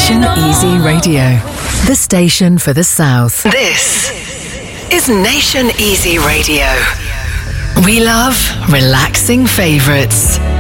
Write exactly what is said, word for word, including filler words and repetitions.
Nation Easy Radio, the station for the South. This is Nation Easy Radio. We love relaxing favorites